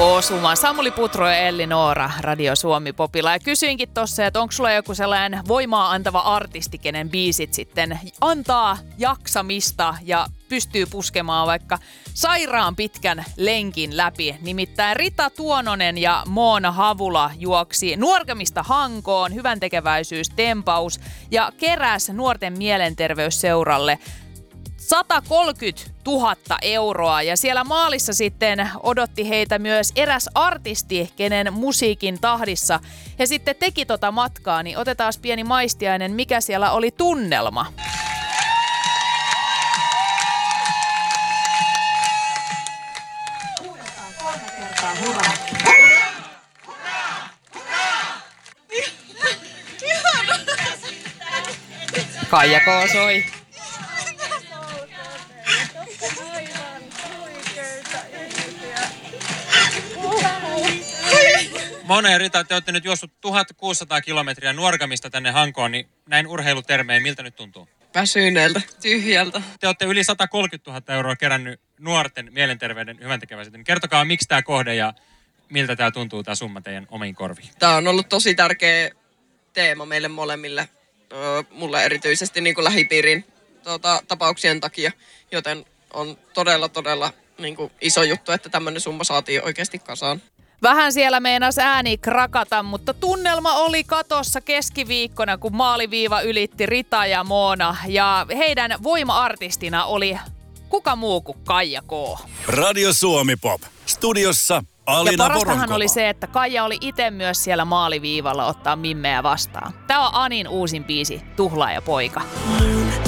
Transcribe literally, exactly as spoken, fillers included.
K-suma. Samuli Putro ja Elli Noora Radio Suomi Popilla. Ja kysyinkin tossa, että onko sulla joku sellainen voimaa antava artisti, kenen biisit sitten antaa jaksamista ja pystyy puskemaan vaikka sairaan pitkän lenkin läpi. Nimittäin Rita Tuononen ja Moona Havula juoksi Nuorgamista Hankoon, hyväntekeväisyystempaus ja keräsi nuorten mielenterveysseuralle sata kolmekymmentätuhatta euroa ja siellä maalissa sitten odotti heitä myös eräs artisti, kenen musiikin tahdissa he sitten teki tota matkaa, niin otetaan pieni maistiainen, mikä siellä oli tunnelma. Kaija K. soi. Moona ja Rita, te olette nyt juossut tuhatkuusisataa kilometriä Nuorgamista tänne Hankoon, niin näin urheilutermein, miltä nyt tuntuu? Väsyneeltä, tyhjältä. Te olette yli sata kolmekymmentätuhatta euroa kerännyt nuorten mielenterveyden hyväntekeväisyyteen. Kertokaa, miksi tämä kohde ja miltä tämä tuntuu, tämä summa teidän omiin korviin? Tämä on ollut tosi tärkeä teema meille molemmille, öö, mulle erityisesti niin kuin lähipiirin tuota, tapauksien takia, joten on todella, todella niin kuin iso juttu, että tämmöinen summa saatiin oikeasti kasaan. Vähän siellä meinas ääni krakata, mutta tunnelma oli katossa keskiviikkona, kun maaliviiva ylitti Rita ja Moona. Ja heidän voima-artistina oli kuka muu kuin Kaija K. Radio Suomi Pop. Studiossa Alina Ja parastahan Voronkova. oli se, että Kaija oli itse myös siellä maaliviivalla ottaa mimmeä vastaan. Tämä on Anin uusin biisi, Tuhlaaja poika.